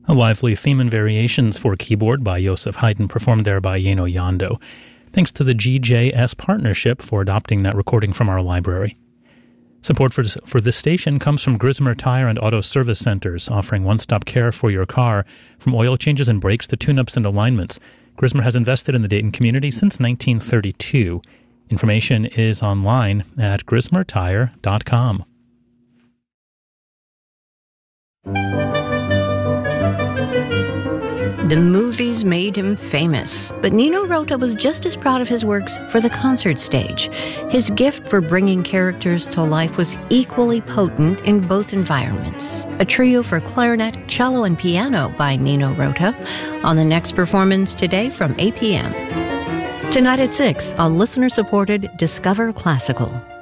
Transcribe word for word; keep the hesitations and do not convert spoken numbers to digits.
A lively theme and variations for keyboard by Joseph Haydn, performed there by Yeno Yando. Thanks to the G J S Partnership for adopting that recording from our library. Support for this, for this station comes from Grismer Tire and Auto Service Centers, offering one-stop care for your car, from oil changes and brakes to tune-ups and alignments. Grismer has invested in the Dayton community since nineteen thirty-two. Information is online at grismer tire dot com. The movies made him famous, but Nino Rota was just as proud of his works for the concert stage. His gift for bringing characters to life was equally potent in both environments. A trio for clarinet, cello, and piano by Nino Rota on the next performance today from eight p.m. Tonight at six on listener-supported Discover Classical.